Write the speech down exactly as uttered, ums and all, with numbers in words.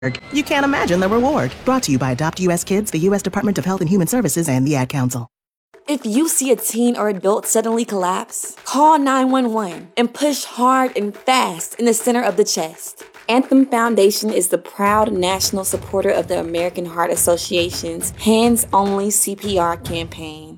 You can't imagine the reward. Brought to you by Adopt U S Kids, the U S Department of Health and Human Services, and the Ad Council. If you see a teen or adult suddenly collapse, call nine one one and push hard and fast in the center of the chest. Anthem Foundation is the proud national supporter of the American Heart Association's Hands Only C P R campaign.